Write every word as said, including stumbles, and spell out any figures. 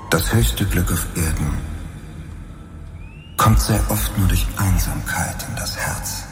Das höchste Glück auf Erden kommt sehr oft nur durch Einsamkeit in das Herz.